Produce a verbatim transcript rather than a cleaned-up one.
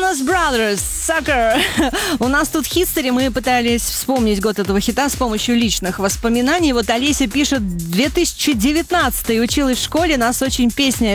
Jonas Brothers, Sucker. У нас тут в History мы пытались вспомнить год этого хита с помощью личных воспоминаний. Вот Олеся пишет: две тысячи девятнадцатый, училась в школе, нас очень песня